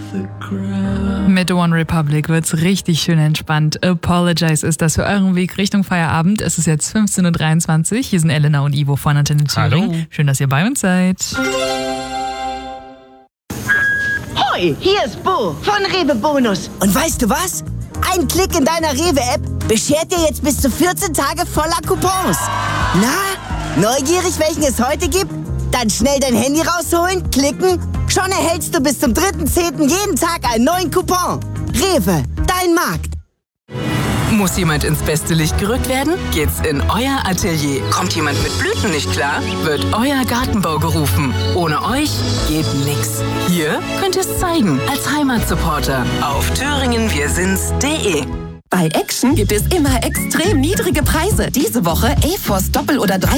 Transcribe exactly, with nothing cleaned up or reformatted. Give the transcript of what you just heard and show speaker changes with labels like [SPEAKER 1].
[SPEAKER 1] Mit One Republic wird's richtig schön entspannt. Apologize ist das für euren Weg Richtung Feierabend. Es ist jetzt fünfzehn Uhr dreiundzwanzig. Hier sind Elena und Ivo von Antenne Thüringen.
[SPEAKER 2] Hallo.
[SPEAKER 1] Schön, dass ihr bei uns seid.
[SPEAKER 3] Hoi, hier ist Bo von Rewe Bonus.
[SPEAKER 4] Und weißt du was? Ein Klick in deiner Rewe-App beschert dir jetzt bis zu vierzehn Tage voller Coupons. Na, neugierig, welchen es heute gibt? Dann schnell dein Handy rausholen, klicken. Schon erhältst du bis zum dritten zehnten jeden Tag einen neuen Coupon. Rewe, dein Markt.
[SPEAKER 5] Muss jemand ins beste Licht gerückt werden? Geht's in euer Atelier. Kommt jemand mit Blüten nicht klar? Wird euer Gartenbau gerufen. Ohne euch geht nix. Hier könnt ihr es zeigen als Heimatsupporter auf thüringen wir sind's punkt de.
[SPEAKER 6] Bei Action gibt es immer extrem niedrige Preise. Diese Woche A-Force Doppel- oder drei